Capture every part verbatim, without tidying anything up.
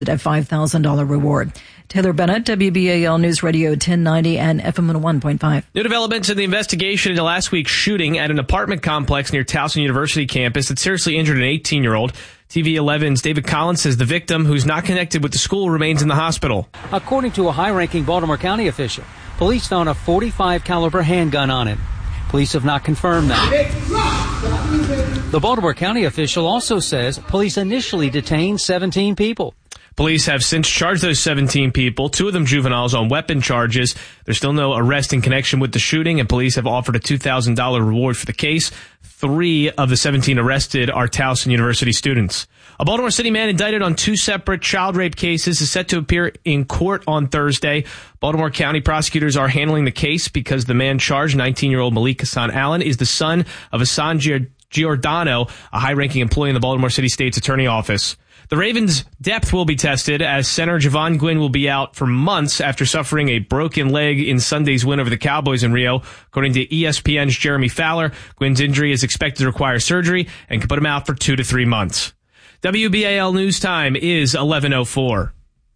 a five thousand dollars reward. Taylor Bennett, W B A L News Radio ten ninety and F M one oh one point five. New developments in the investigation into last week's shooting at an apartment complex near Towson University campus that seriously injured an eighteen-year-old. T V eleven's David Collins says the victim, who's not connected with the school, remains in the hospital. According to a high-ranking Baltimore County official, police found a forty-five caliber handgun on him. Police have not confirmed that. The Baltimore County official also says police initially detained seventeen people. Police have since charged those seventeen people, two of them juveniles, on weapon charges. There's still no arrest in connection with the shooting, and police have offered a two thousand dollars reward for the case. Three of the seventeen arrested are Towson University students. A Baltimore City man indicted on two separate child rape cases is set to appear in court on Thursday. Baltimore County prosecutors are handling the case because the man charged, nineteen-year-old Malik Hassan Allen, is the son of Hassan Giordano, a high-ranking employee in the Baltimore City State's Attorney Office. The Ravens' depth will be tested as center Javon Gwynn will be out for months after suffering a broken leg in Sunday's win over the Cowboys in Rio. According to E S P N's Jeremy Fowler, Gwynn's injury is expected to require surgery and could put him out for two to three months. W B A L News Time is eleven oh four.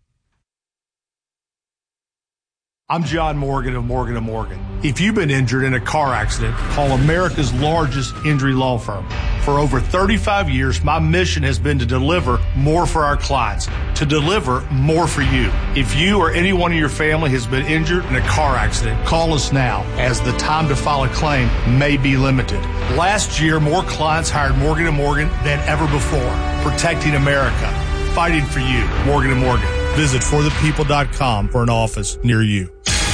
I'm John Morgan of Morgan and Morgan. If you've been injured in a car accident, call America's largest injury law firm. For over thirty-five years, my mission has been to deliver more for our clients, to deliver more for you. If you or anyone in your family has been injured in a car accident, call us now, as the time to file a claim may be limited. Last year, more clients hired Morgan and Morgan than ever before, protecting America, fighting for you. Morgan and Morgan. Visit for the people dot com for an office near you.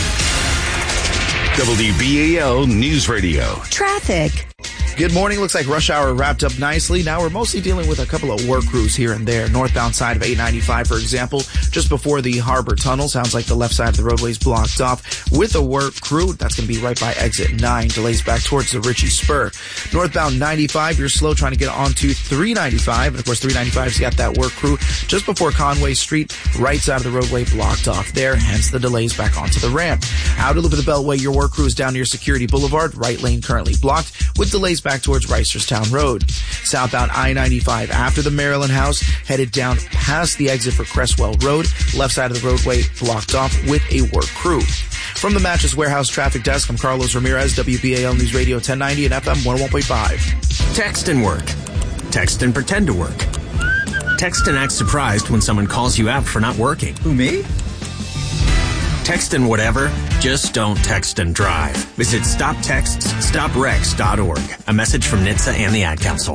W B A L News Radio. Traffic. Good morning. Looks like rush hour wrapped up nicely. Now we're mostly dealing with a couple of work crews here and there. Northbound side of eight ninety-five, for example, just before the Harbor Tunnel. Sounds like the left side of the roadway is blocked off with a work crew. That's going to be right by exit nine. Delays back towards the Ritchie Spur. Northbound ninety-five, you're slow trying to get onto three ninety-five. And of course, three ninety-five's got that work crew just before Conway Street. Right side of the roadway blocked off there. Hence the delays back onto the ramp. Outer loop of the Beltway, your work crew is down near Security Boulevard. Right lane currently blocked with delays back towards Reisterstown Road. Southbound I ninety-five after the Maryland House, headed down past the exit for Cresswell Road. Left side of the roadway blocked off with a work crew. From the Mattress Warehouse Traffic Desk, I'm Carlos Ramirez, W B A L News Radio ten ninety and F M one oh one point five. Text and work. Text and pretend to work. Text and act surprised when someone calls you out for not working. Who, me? Text and whatever, just don't text and drive. Visit stop texts stop wrecks dot org. A message from N H T S A and the Ad Council.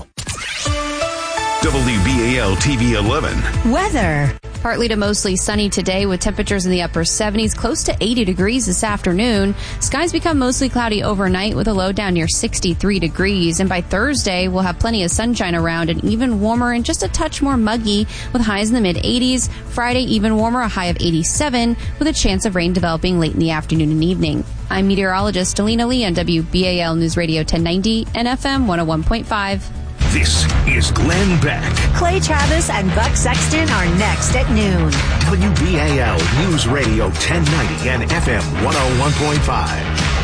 W B A L T V eleven. Weather. Partly to mostly sunny today with temperatures in the upper seventies, close to eighty degrees this afternoon. Skies become mostly cloudy overnight with a low down near sixty-three degrees. And by Thursday, we'll have plenty of sunshine around and even warmer and just a touch more muggy with highs in the mid eighties. Friday, even warmer, a high of eighty-seven with a chance of rain developing late in the afternoon and evening. I'm meteorologist Alina Lee on W B A L News Radio ten ninety and F M one oh one point five. This is Glenn Beck. Clay Travis and Buck Sexton are next at noon. W B A L News Radio ten ninety and F M one oh one point five.